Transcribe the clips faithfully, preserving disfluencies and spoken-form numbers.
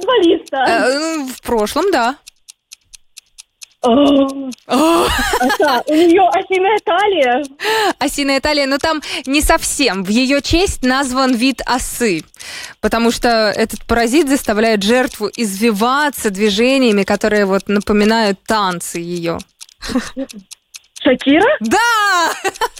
футболиста. Э, в прошлом, да. О, это, у нее осиная талия. Осиная талия, но там не совсем. В ее честь назван вид осы, потому что этот паразит заставляет жертву извиваться движениями, которые вот напоминают танцы ее. Шакира? Да!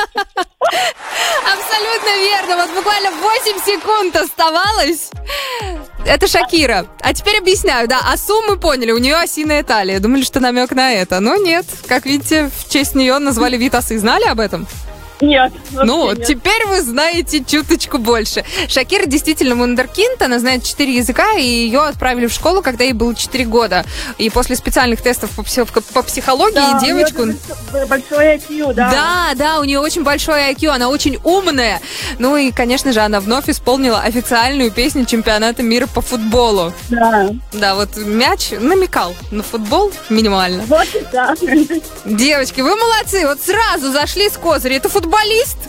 Абсолютно верно. Вот буквально восемь секунд оставалось. Это Шакира. А теперь объясняю, да, осу мы поняли, у нее осиная талия. Думали, что намек на это, но нет. Как видите, в честь нее назвали вид осы. Знали об этом? Нет. Ну, нет. теперь вы знаете чуточку больше. Шакира действительно вундеркинд, она знает четыре языка, и ее отправили в школу, когда ей было четыре года. И после специальных тестов по, псих... по психологии да, девочку... У нее большой ай кью, да. Да, да, у нее очень большой ай кью, она очень умная. Ну и, конечно же, она вновь исполнила официальную песню чемпионата мира по футболу. Да. Да, вот мяч намекал на футбол минимально. Вот и да. Девочки, вы молодцы, вот сразу зашли с козыря. Это футболист?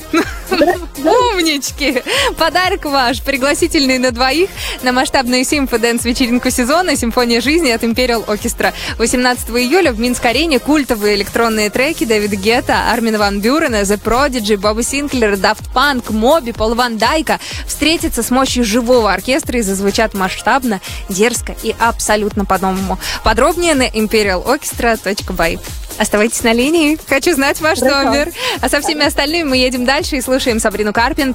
Умнички! Подарок ваш, пригласительный на двоих на масштабную симфо-дэнс-вечеринку сезона «Симфония жизни» от Imperial Orchestra. восемнадцатого июля в Минск-арене культовые электронные треки Дэвида Гетта, Армина ван Бюрена, The Prodigy, Боба Синклера, Daft Punk, Моби, Пол Ван Дайка встретятся с мощью живого оркестра и зазвучат масштабно, дерзко и абсолютно по-новому. Подробнее на imperial orchestra точка by. Оставайтесь на линии. Хочу знать ваш Хорошо. номер. А со всеми остальными мы едем дальше и слушаем Сабрину Карпентер.